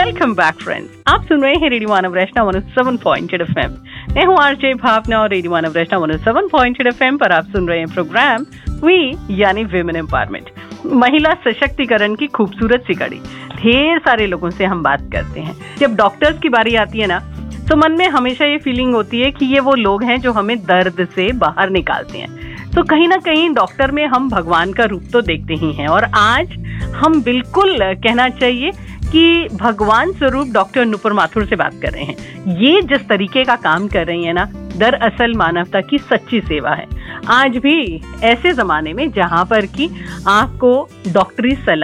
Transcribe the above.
Welcome back friends, आप सुन रहे हैं रेडियो मानव रचना 107.8 FM। मैं हूँ आरजे भावना और रेडियो मानव रचना 107.8 FM पर आप सुन रहे हैं प्रोग्राम वी यानी विमेन एम्पावरमेंट, महिला सशक्तिकरण की खूबसूरत सी कड़ी। ढेर सारे लोगों से हम बात करते हैं। जब डॉक्टर्स की बारी आती है ना, तो मन में हमेशा ये फीलिंग होती है कि ये वो लोग हैं जो हमें दर्द से बाहर निकालते हैं। तो कहीं ना कहीं डॉक्टर में हम भगवान का रूप तो देखते ही हैं, और आज हम बिल्कुल कहना चाहिए कि भगवान स्वरूप डॉक्टर नुपुर माथुर से बात कर रहे हैं। ये जिस तरीके का काम कर रही है ना, दरअसल मानवता की सच्ची सेवा है। आज भी ऐसे जमाने में जहां पर कि आपको डॉक्टरी सलाह